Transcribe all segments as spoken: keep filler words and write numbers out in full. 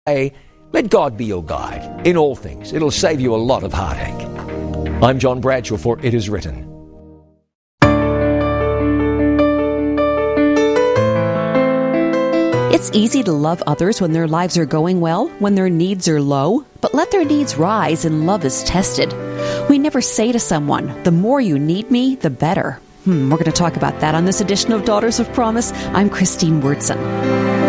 Hey, let God be your guide in all things. It'll save you a lot of heartache. I'm John Bradshaw for It Is Written. It's easy to love others when their lives are going well, when their needs are low, but let their needs rise and love is tested. We never say to someone, the more you need me, the better. Hmm, we're going to talk about that on this edition of Daughters of Promise. I'm Christine Wurtson.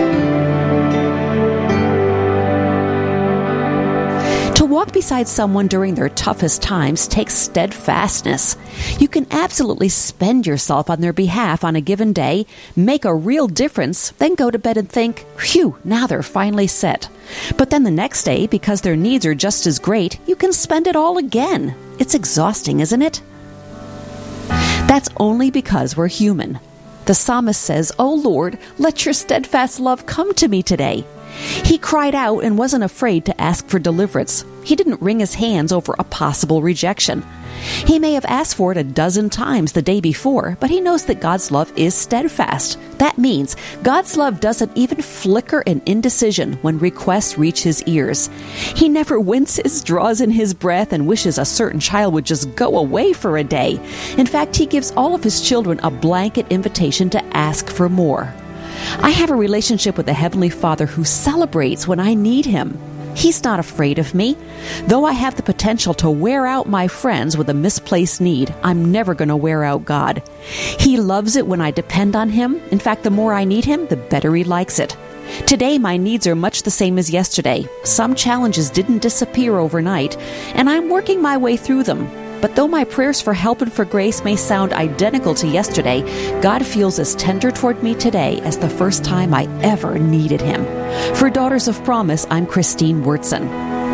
To walk beside someone during their toughest times takes steadfastness. You can absolutely spend yourself on their behalf on a given day, make a real difference, then go to bed and think, phew, now they're finally set. But then the next day, because their needs are just as great, you can spend it all again. It's exhausting, isn't it? That's only because we're human. The psalmist says, "O Lord, let your steadfast love come to me today." He cried out and wasn't afraid to ask for deliverance. He didn't wring his hands over a possible rejection. He may have asked for it a dozen times the day before, but he knows that God's love is steadfast. That means God's love doesn't even flicker in indecision when requests reach his ears. He never winces, draws in his breath, and wishes a certain child would just go away for a day. In fact, he gives all of his children a blanket invitation to ask for more. I have a relationship with the Heavenly Father who celebrates when I need him. He's not afraid of me. Though I have the potential to wear out my friends with a misplaced need, I'm never going to wear out God. He loves it when I depend on him. In fact, the more I need him, the better he likes it. Today, my needs are much the same as yesterday. Some challenges didn't disappear overnight, and I'm working my way through them. But though my prayers for help and for grace may sound identical to yesterday, God feels as tender toward me today as the first time I ever needed him. For Daughters of Promise, I'm Christine Wurtson.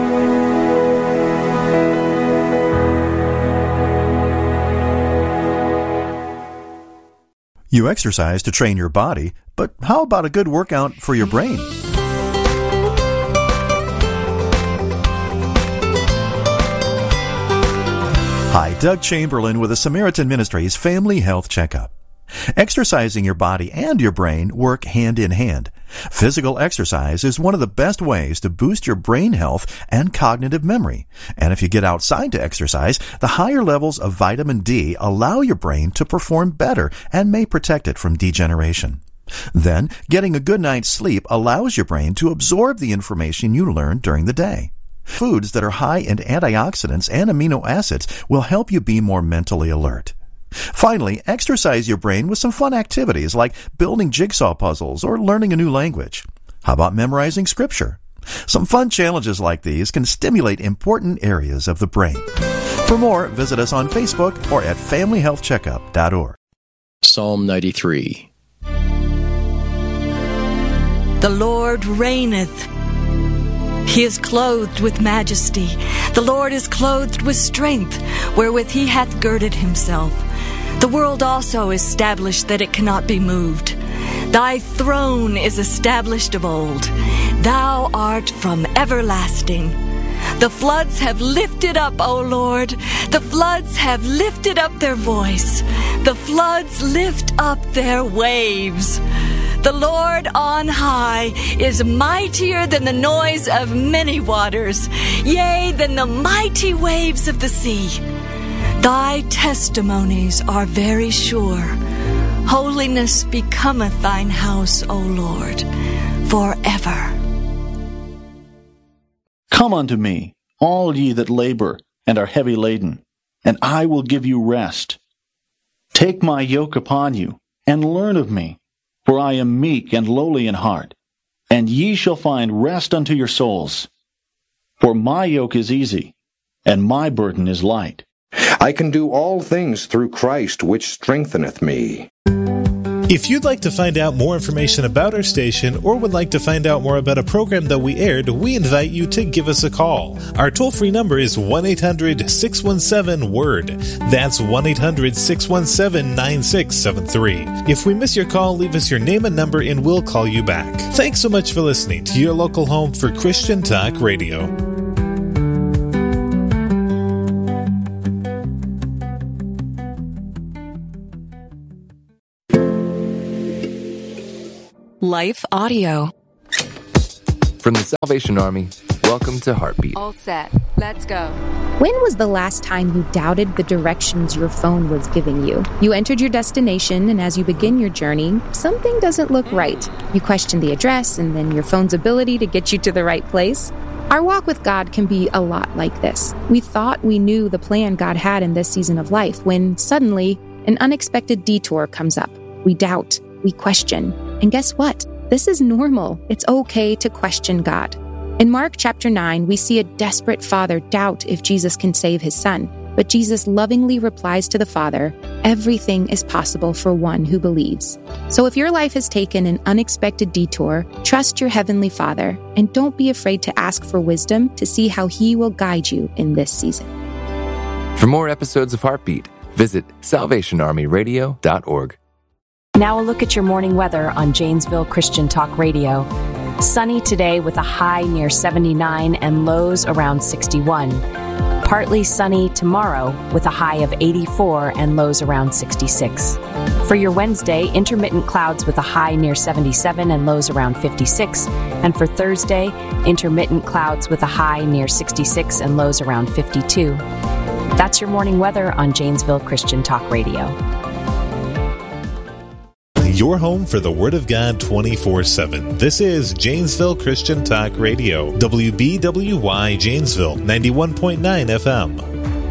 You exercise to train your body, but how about a good workout for your brain? Hi, Doug Chamberlain with the Samaritan Ministries Family Health Checkup. Exercising your body and your brain work hand in hand. Physical exercise is one of the best ways to boost your brain health and cognitive memory. And if you get outside to exercise, the higher levels of vitamin D allow your brain to perform better and may protect it from degeneration. Then, getting a good night's sleep allows your brain to absorb the information you learned during the day. Foods that are high in antioxidants and amino acids will help you be more mentally alert. Finally, exercise your brain with some fun activities like building jigsaw puzzles or learning a new language. How about memorizing scripture? Some fun challenges like these can stimulate important areas of the brain. For more, visit us on Facebook or at family health checkup dot org. Psalm ninety-three. The Lord reigneth. He is clothed with majesty. The Lord is clothed with strength, wherewith he hath girded himself. The world also is established that it cannot be moved. Thy throne is established of old. Thou art from everlasting. The floods have lifted up, O Lord. The floods have lifted up their voice. The floods lift up their waves. The Lord on high is mightier than the noise of many waters, yea, than the mighty waves of the sea. Thy testimonies are very sure. Holiness becometh thine house, O Lord, forever. Come unto me, all ye that labor and are heavy laden, and I will give you rest. Take my yoke upon you, and learn of me. For I am meek and lowly in heart, and ye shall find rest unto your souls. For my yoke is easy, and my burden is light. I can do all things through Christ, which strengtheneth me. If you'd like to find out more information about our station or would like to find out more about a program that we aired, we invite you to give us a call. Our toll-free number is one eight hundred six one seven word. That's one eight hundred six one seven nine six seven three. If we miss your call, leave us your name and number and we'll call you back. Thanks so much for listening to your local home for Christian Talk Radio. Life Audio. From the Salvation Army, welcome to Heartbeat. All set. Let's go. When was the last time you doubted the directions your phone was giving you? You entered your destination, and as you begin your journey, something doesn't look right. You question the address and then your phone's ability to get you to the right place. Our walk with God can be a lot like this. We thought we knew the plan God had in this season of life when suddenly an unexpected detour comes up. We doubt, we question, and guess what? This is normal. It's okay to question God. In Mark chapter nine, we see a desperate father doubt if Jesus can save his son. But Jesus lovingly replies to the Father, "Everything is possible for one who believes." So if your life has taken an unexpected detour, trust your Heavenly Father and don't be afraid to ask for wisdom to see how He will guide you in this season. For more episodes of Heartbeat, visit salvation army radio dot org. Now a look at your morning weather on Janesville Christian Talk Radio. Sunny today with a high near seventy-nine and lows around sixty-one. Partly sunny tomorrow with a high of eighty-four and lows around sixty-six. For your Wednesday, intermittent clouds with a high near seventy-seven and lows around fifty-six. And for Thursday, intermittent clouds with a high near sixty-six and lows around fifty-two. That's your morning weather on Janesville Christian Talk Radio. Your home for the Word of God twenty-four seven. This is Janesville Christian Talk Radio. W B W Y Janesville, ninety-one point nine F M.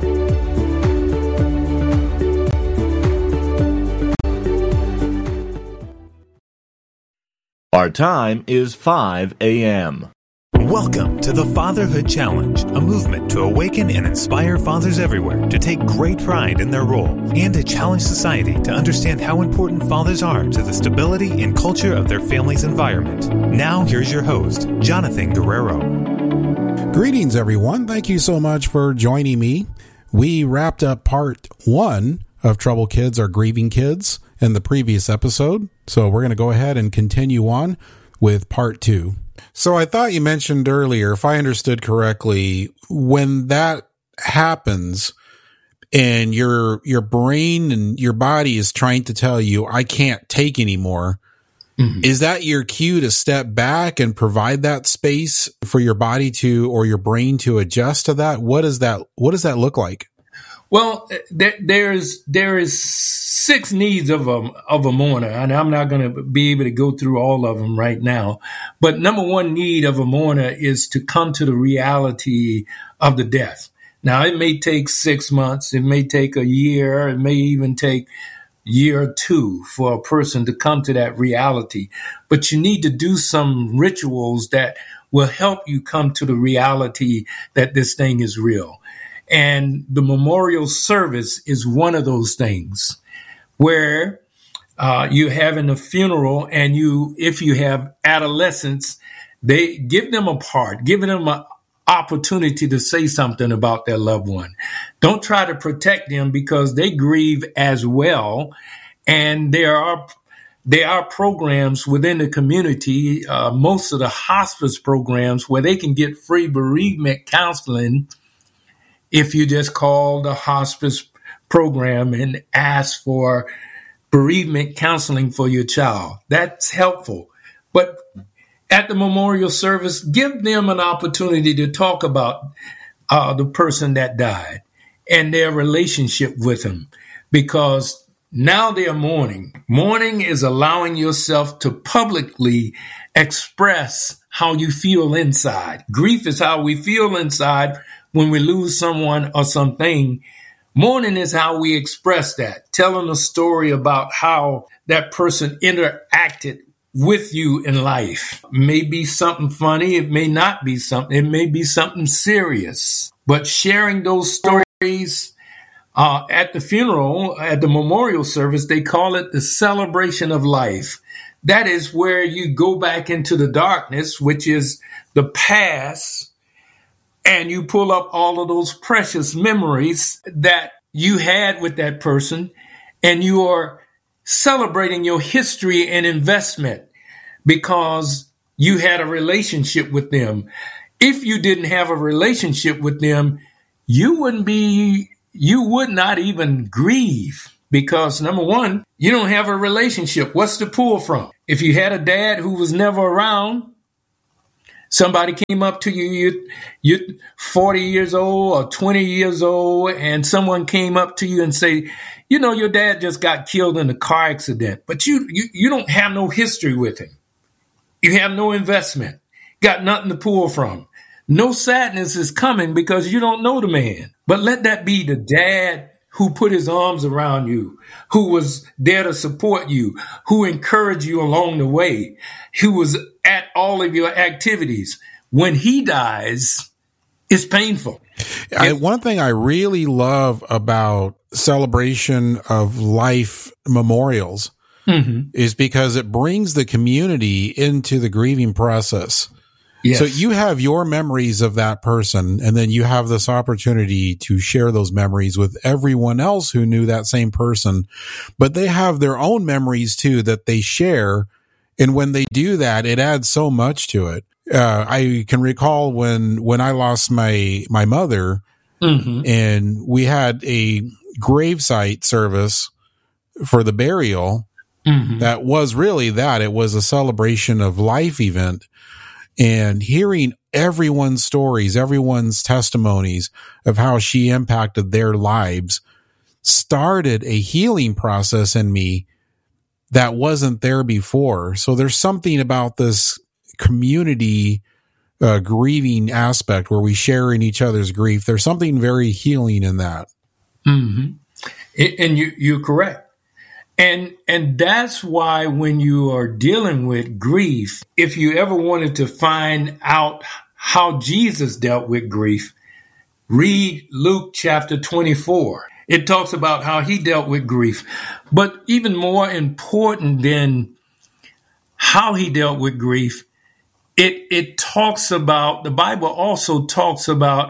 Our time is five a.m. Welcome to the Fatherhood Challenge, a movement to awaken and inspire fathers everywhere to take great pride in their role and to challenge society to understand how important fathers are to the stability and culture of their family's environment. Now, here's your host, Jonathan Guerrero. Greetings, everyone. Thank you so much for joining me. We wrapped up part one of Troubled Kids Are Grieving Kids in the previous episode, so we're going to go ahead and continue on with part two. So I thought you mentioned earlier, if I understood correctly, when that happens and your your brain and your body is trying to tell you, I can't take anymore, mm-hmm. is that your cue to step back and provide that space for your body to, or your brain to adjust to that? What does that, what does that look like? Well, there, there's there is six needs of a of a mourner, and I'm not going to be able to go through all of them right now. But number one need of a mourner is to come to the reality of the death. Now, it may take six months, it may take a year, it may even take a year or two for a person to come to that reality. But you need to do some rituals that will help you come to the reality that this thing is real. And the memorial service is one of those things where uh, you're having a funeral, and you, if you have adolescents, they give them a part, giving them an opportunity to say something about their loved one. Don't try to protect them because they grieve as well. And there are there are programs within the community, uh, most of the hospice programs, where they can get free bereavement counseling if you just call the hospice program and ask for bereavement counseling for your child. That's helpful. But at the memorial service, give them an opportunity to talk about uh, the person that died and their relationship with him, because now they're mourning. Mourning is allowing yourself to publicly express how you feel inside. Grief is how we feel inside when we lose someone or something. Mourning is how we express that, telling a story about how that person interacted with you in life. It may be something funny. It may not be something. It may be something serious. But sharing those stories uh, at the funeral, at the memorial service, they call it the celebration of life. That is where you go back into the darkness, which is the past, and you pull up all of those precious memories that you had with that person, and you are celebrating your history and investment because you had a relationship with them. If you didn't have a relationship with them, you wouldn't be, you would not even grieve, because number one, you don't have a relationship. What's to pull from? If you had a dad who was never around, Somebody came up to you, you, you're forty years old or twenty years old, and someone came up to you and say, you know, your dad just got killed in a car accident, but you, you, you don't have no history with him. You have no investment, got nothing to pull from. No sadness is coming because you don't know the man. But let that be the dad who put his arms around you, who was there to support you, who encouraged you along the way, who was at all of your activities. When he dies, it's painful. I, one thing I really love about celebration of life memorials mm-hmm. is because it brings the community into the grieving process. Yes. So you have your memories of that person, and then you have this opportunity to share those memories with everyone else who knew that same person, but they have their own memories too that they share. And when they do that, it adds so much to it. Uh, I can recall when, when I lost my, my mother mm-hmm. and we had a gravesite service for the burial. Mm-hmm. That was really that. It was a celebration of life event. And hearing everyone's stories, everyone's testimonies of how she impacted their lives started a healing process in me that wasn't there before. So there's something about this community uh, grieving aspect where we share in each other's grief. There's something very healing in that. Mm-hmm. And you, you're correct. And and that's why when you are dealing with grief, if you ever wanted to find out how Jesus dealt with grief, read Luke chapter twenty-four. It talks about how he dealt with grief. But even more important than how he dealt with grief, it it talks about, the Bible also talks about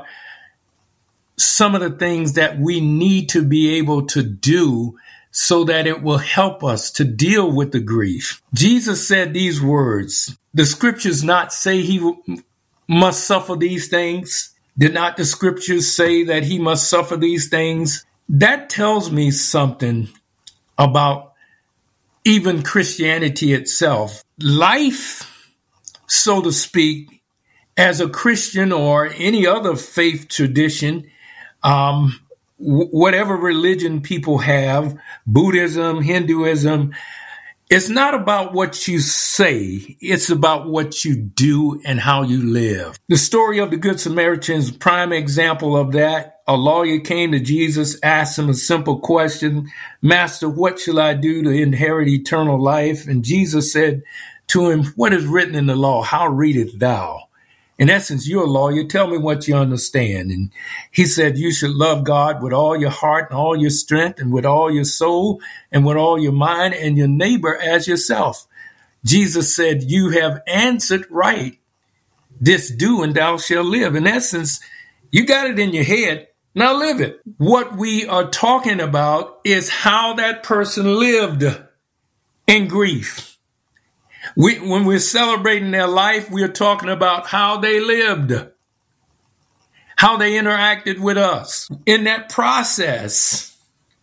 some of the things that we need to be able to do so that it will help us to deal with the grief. Jesus said these words, the scriptures not say he w- must suffer these things? Did not the scriptures say that he must suffer these things? That tells me something about even Christianity itself. Life, so to speak, as a Christian or any other faith tradition, um, whatever religion people have, Buddhism, Hinduism, it's not about what you say. It's about what you do and how you live. The story of the Good Samaritan is a prime example of that. A lawyer came to Jesus, asked him a simple question, Master, what shall I do to inherit eternal life? And Jesus said to him, what is written in the law? How readest thou? In essence, you're a lawyer. Tell me what you understand. And he said, you should love God with all your heart and all your strength and with all your soul and with all your mind and your neighbor as yourself. Jesus said, you have answered right. This do and thou shalt live. In essence, you got it in your head. Now live it. What we are talking about is how that person lived in grief. We, when we're celebrating their life, we're talking about how they lived, how they interacted with us. In that process,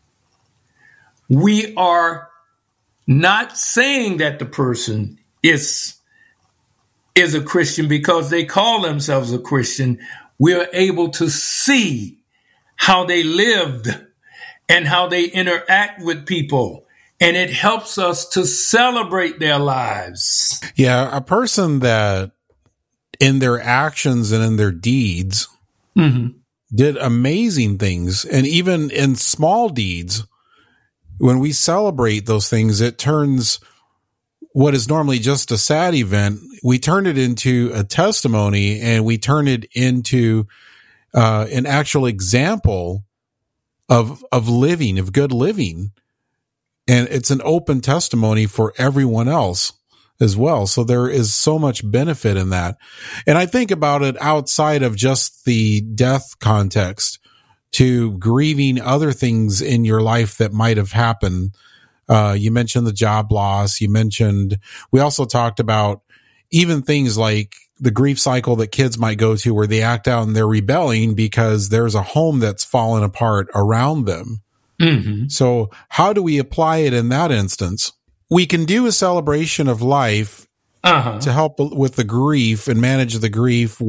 we are not saying that the person is, is a Christian because they call themselves a Christian. We're able to see how they lived and how they interact with people. And it helps us to celebrate their lives. Yeah, a person that in their actions and in their deeds mm-hmm. did amazing things. And even in small deeds, when we celebrate those things, it turns what is normally just a sad event, we turn it into a testimony and we turn it into uh, an actual example of of living, of good living. And it's an open testimony for everyone else as well. So there is so much benefit in that. And I think about it outside of just the death context to grieving other things in your life that might have happened. Uh, you mentioned the job loss. You mentioned, we also talked about even things like the grief cycle that kids might go to where they act out and they're rebelling because there's a home that's fallen apart around them. Mm-hmm. So how do we apply it in that instance? We can do a celebration of life uh-huh. to help with the grief and manage the grief